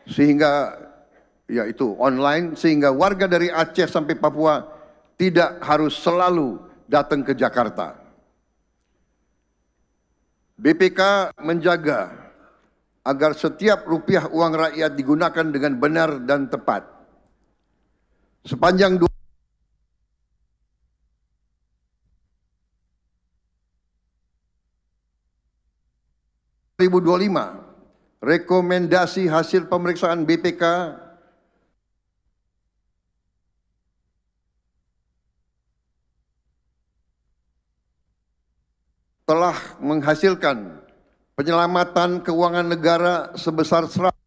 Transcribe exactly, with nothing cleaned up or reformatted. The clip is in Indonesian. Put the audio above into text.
sehingga yaitu online, sehingga warga dari Aceh sampai Papua tidak harus selalu datang ke Jakarta. B P K menjaga agar setiap rupiah uang rakyat digunakan dengan benar dan tepat. Sepanjang dua ribu dua puluh lima, rekomendasi hasil pemeriksaan B P K telah menghasilkan penyelamatan keuangan negara sebesar